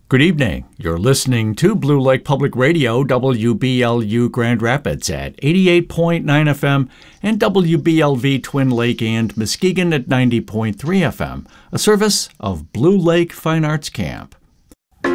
Good evening. You're listening to Blue Lake Public Radio, WBLU Grand Rapids at 88.9 FM and WBLV Twin Lake and Muskegon at 90.3 FM, a service of Blue Lake Fine Arts Camp.